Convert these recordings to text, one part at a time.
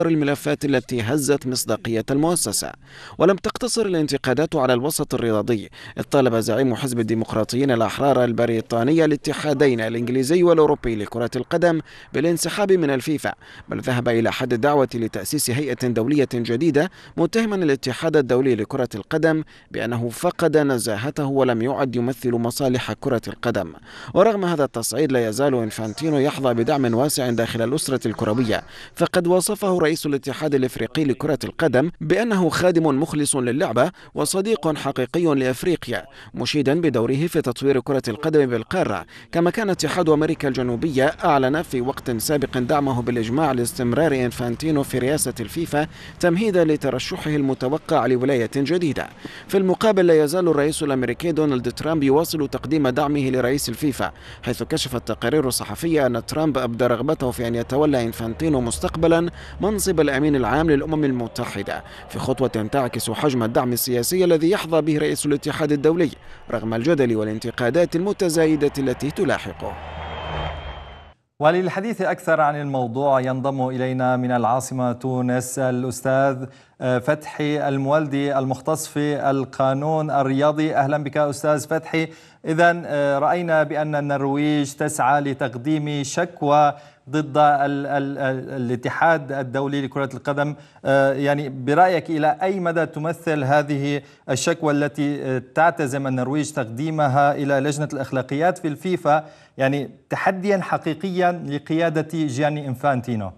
الملفات التي هزت مصداقية المؤسسة. ولم تقتصر الانتقادات على الوسط الرياضي، إذ طالب زعيم حزب الديمقراطيين الأحرار البريطاني الاتحادين الإنجليزي والأوروبي لكرة القدم بالانسحاب من الفيفا، بل ذهب إلى حد الدعوة لتأسيس هيئة دولية جديدة، متهما الاتحاد الدولي لكرة القدم بأنه فقد نزاهته ولم يعد يمثل مصالح كرة القدم. ورغم هذا التصعيد، لا يزال إنفانتينو يحظى بدعم واسع داخل الأسرة الكروية، فقد وصفه رئيس الاتحاد الإفريقي لكرة القدم بأنه خادم مخلص للعبة وصديق حقيقي لأفريقيا، مشيدا بدوره في تطوير كرة القدم بالقارة. كما كان اتحاد أمريكا الجنوبية أعلن في وقت سابق دعمه بالإجماع لاستمرار إنفانتينو في رئاسة الفيفا، تمهيدا لترشحه المتوقع لولاية جديدة. في المقابل، لا يزال الرئيس الأمريكي دونالد ترامب يواصل تقديم دعمه لرئيس الفيفا، حيث كشفت تقارير صحفية أن ترامب أبدى رغبته في أن يتولى إنفانتينو مستقبلا منصب الأمين العام للأمم المتحدة، في خطوة تعكس حجم الدعم السياسي الذي يحظى به رئيس الاتحاد الدولي رغم الجدل والانتقادات المتزايدة التي تلاحقه. وللحديث أكثر عن الموضوع ينضم إلينا من العاصمة تونس الأستاذ فتحي المولدي المختص في القانون الرياضي. أهلا بك أستاذ فتحي. إذن رأينا بأن النرويج تسعى لتقديم شكوى ضد الاتحاد الدولي لكرة القدم، يعني برأيك إلى أي مدى تمثل هذه الشكوى التي تعتزم النرويج تقديمها إلى لجنة الأخلاقيات في الفيفا يعني تحديا حقيقيا لقيادة جياني إنفانتينو؟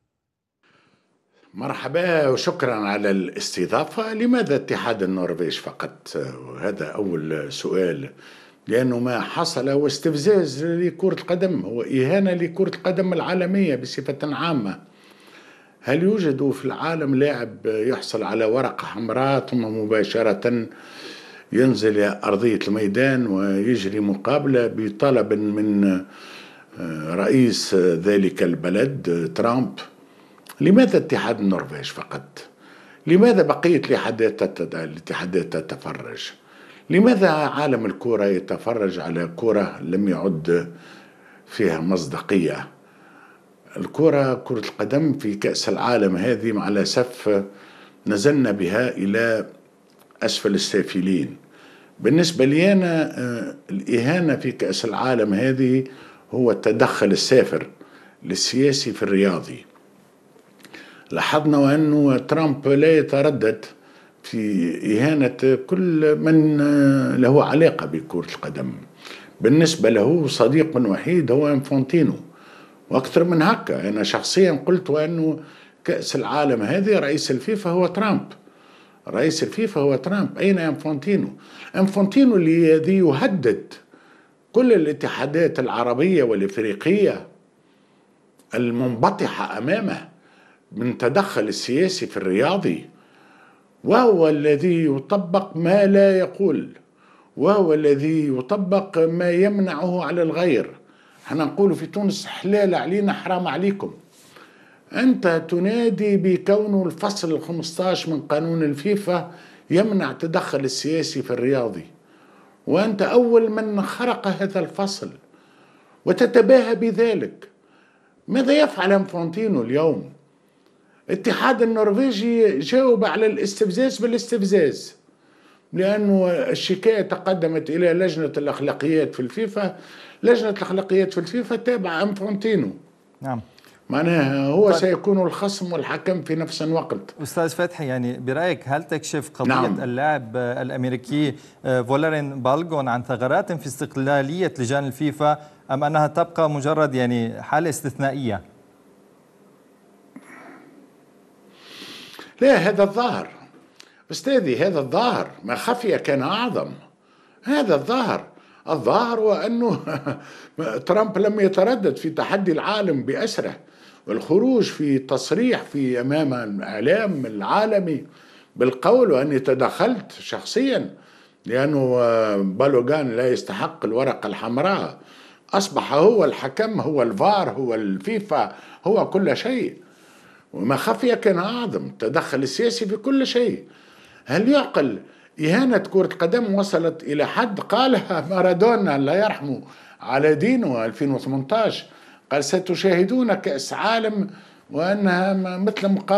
مرحبا وشكرا على الاستضافة. لماذا اتحاد النرويج فقط؟ هذا أول سؤال، لأنه ما حصل هو استفزاز لكرة القدم، هو إهانة لكرة القدم العالمية بصفة عامة. هل يوجد في العالم لاعب يحصل على ورقة حمراء ثم مباشرة ينزل إلى أرضية الميدان ويجري مقابلة بطلب من رئيس ذلك البلد ترامب؟ لماذا اتحاد النرويج فقط؟ لماذا بقية الاتحادات تتفرج؟ لماذا عالم الكرة يتفرج على كرة لم يعد فيها مصداقية؟ كرة القدم في كأس العالم هذه مع الأسف نزلنا بها إلى أسفل السافلين. بالنسبة لي أنا الإهانة في كأس العالم هذه هو التدخل السافر للسياسي في الرياضي. لاحظنا أنه ترامب لا يتردد في إهانة كل من له علاقة بكرة القدم. بالنسبة له صديق وحيد هو إنفانتينو، وأكثر من هكا. أنا شخصيا قلت أنه كأس العالم هذه رئيس الفيفا هو ترامب، رئيس الفيفا هو ترامب. أين إنفانتينو؟ إنفانتينو الذي يهدد كل الاتحادات العربية والإفريقية المنبطحة أمامه من تدخل السياسي في الرياضي، وهو الذي يطبق ما لا يقول، وهو الذي يطبق ما يمنعه على الغير. احنا نقول في تونس حلال علينا حرام عليكم. أنت تنادي بكونه الفصل 15 من قانون الفيفا يمنع تدخل السياسي في الرياضي، وأنت أول من خرق هذا الفصل وتتباهى بذلك. ماذا يفعل إنفانتينو اليوم؟ الاتحاد النرويجي جاوب على الاستفزاز بالاستفزاز، لأنه الشكاية تقدمت إلى لجنة الأخلاقيات في الفيفا. لجنة الأخلاقيات في الفيفا تابعة إنفانتينو. نعم، معناها هو سيكون الخصم والحكم في نفس الوقت. أستاذ فتحي، يعني برأيك هل تكشف قضية نعم. اللاعب الأمريكي فولرين بالغون عن ثغرات في استقلالية لجان الفيفا، أم أنها تبقى مجرد يعني حالة استثنائية؟ لا، هذا الظاهر أستاذي، هذا الظاهر. ما خفي كان أعظم. هذا الظاهر هو أنه ترامب لم يتردد في تحدي العالم بأسره والخروج في تصريح في أمام الإعلام العالمي بالقول وأني تدخلت شخصيا لأنه بالوغان لا يستحق الورقة الحمراء. أصبح هو الحكم، هو الفار، هو الفيفا، هو كل شيء. وما خفي كان أعظم، التدخل السياسي في كل شيء. هل يعقل إهانة كرة قدم وصلت إلى حد قالها مارادونا الله يرحمه على دينه 2018؟ قال ستشاهدون كأس عالم وأنها مثل